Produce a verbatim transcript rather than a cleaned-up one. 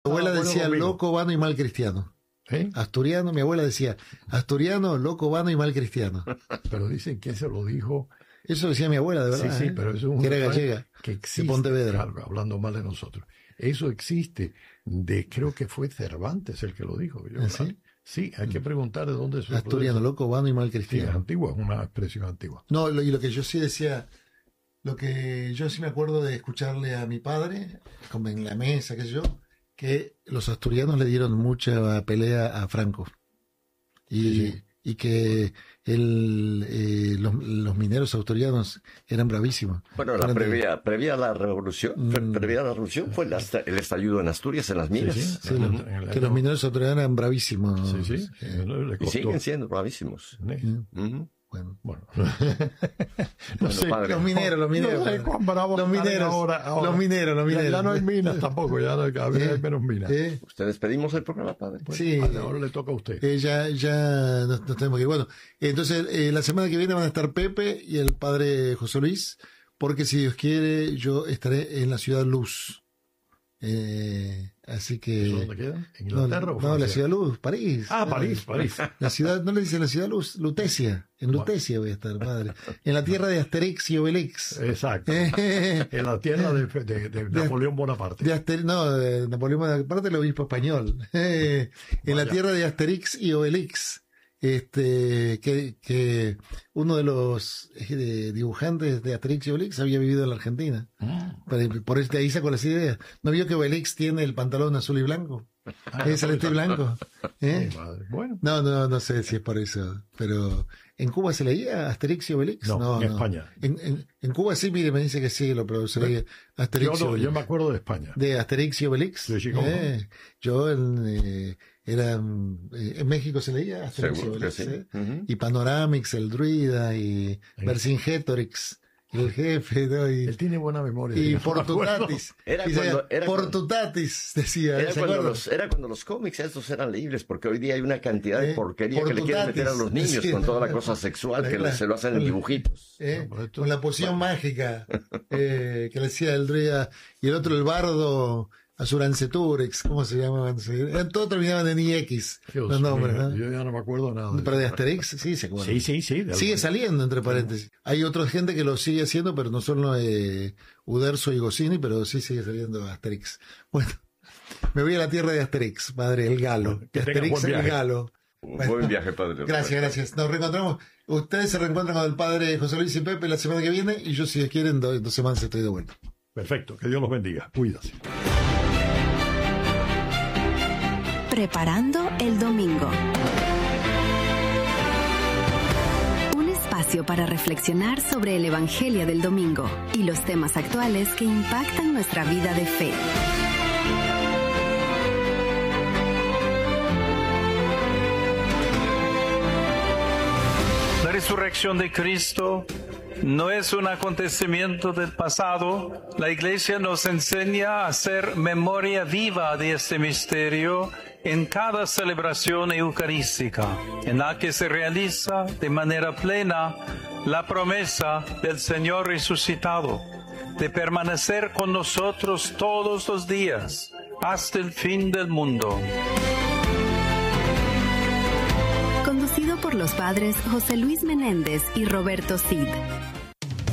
abuela decía loco, vano y mal cristiano. ¿Eh? Asturiano, mi abuela decía, asturiano, loco, vano y mal cristiano. Pero dicen que se lo dijo. Eso decía mi abuela, de verdad. Sí, sí, ¿eh? pero eso es un que era gallega, que existe, de Pontevedra. Claro, hablando mal de nosotros. Eso existe. De, creo que fue Cervantes el que lo dijo. Yo, ¿Ah, sí? Sí, hay que preguntar de dónde es. Asturiano, loco, vano y mal Sí, cristiano. es antigua, es una expresión antigua. No, lo, y lo que yo sí decía, lo que yo sí me acuerdo de escucharle a mi padre, como en la mesa, qué sé yo, que los asturianos le dieron mucha pelea a Franco. Y, Sí, sí. y que el, eh, los, los mineros asturianos eran bravísimos. Bueno, la Eran de- previa, previa a la revolución, pre- Mm. previa a la revolución fue el, hasta- el estallido en Asturias, en las minas. Sí, sí. sí, los- En el que los año- mineros asturianos eran bravísimos. Sí, sí. Eh, Le Y costó. siguen siendo bravísimos. Sí. Ujú. bueno. Bueno. no Bueno, sé. padre. Los mineros, los mineros. No sé cuán bravos los están mineros, ahora, ahora. los mineros, los Ya- mineros. Ya, no hay minas tampoco, ya no, cada vez ¿Eh? hay menos minas. ¿Eh? Ustedes pedimos el programa, padre. Bueno, Sí. vale, ahora le toca a usted. Eh, ya, ya nos, nos tenemos que ir. Bueno, entonces eh, la semana que viene van a estar Pepe y el padre José Luis, porque si Dios quiere, yo estaré en la ciudad Luz. Eh, así que. ¿Eso dónde queda? ¿En No, Inglaterra no, o no, Francia? la ciudad Luz, París. Ah, París, Eh, París. La ciudad, no le dicen la ciudad Luz, Lutecia. En Lutecia voy a estar, madre. En la tierra de Asterix y Obelix. Exacto. Eh, En la tierra de, de- de Napoleón Bonaparte. De Aster- no, de Napoleón Bonaparte, el obispo español. Eh, en la Vaya. tierra de Asterix y Obelix. Este, que, que uno de los eh, dibujantes de Asterix y Obelix había vivido en la Argentina. Mm. Por, por este, ahí sacó las ideas. ¿No vio que Obelix tiene el pantalón azul y blanco? Ah, Es celeste y blanco. ¿Eh? Ay, madre. Bueno, No, no, no sé si es por eso. Pero, ¿en Cuba se leía Asterix y Obelix? No, en España. En, en, en Cuba sí, mire, me dice que sí, lo, pero se leía yo, Asterix y no, Obelix. yo me acuerdo de España. De Asterix y Obelix. Sí, sí, cómo no. Eh, yo en, eh, era, mm, eh, en México se leía Asterix y Seguro que Obelix. sí. eh. Ujú. Y Panoramix, el druida, y Sí. Vercingetorix, el jefe, ¿no? Y, Él tiene buena memoria. y yo no me acuerdo. Fortutatis. Era Y decía, cuando- era cuando- Fortutatis, decía. Era ¿se cuando, acuerdan? los, era cuando los cómics estos eran leíbles, porque hoy día hay una cantidad de Eh, porquería que le quieren meter a los Fortutatis, niños sí, con toda la no, cosa no, sexual la- que la- se lo hacen en la- dibujitos. ¿eh? No, pero esto- Con la poción mágica eh, que le decía el druida, y el otro el bardo Azuranceturex, ¿cómo se llamaban? Eran- Todos terminaban en I X, Dios los nombres, mío, ¿no? Yo ya no me acuerdo nada. Pero de Asterix, sí, se acuerdan. Sí, sí, sí. de Sigue algo. saliendo, entre paréntesis. Hay otra gente que lo sigue haciendo, pero no solo eh, Uderzo y Goscinny, pero sí sigue saliendo Asterix. Bueno, me voy a la tierra de Asterix, padre, el galo. Que tenga Asterix, buen el viaje. galo. Buen viaje, padre. Gracias, gracias. Nos reencontramos. Ustedes se reencuentran con el padre José Luis y Pepe la semana que viene, y yo, si quieren, en dos semanas estoy de vuelta. Perfecto. Que Dios los bendiga. Cuídase. Preparando el domingo. Un espacio para reflexionar sobre el Evangelio del domingo y los temas actuales que impactan nuestra vida de fe. La resurrección de Cristo no es un acontecimiento del pasado. La Iglesia nos enseña a hacer memoria viva de este misterio en cada celebración eucarística, en la que se realiza de manera plena la promesa del Señor resucitado de permanecer con nosotros todos los días hasta el fin del mundo. Conducido por los padres José Luis Menéndez y Roberto Cid.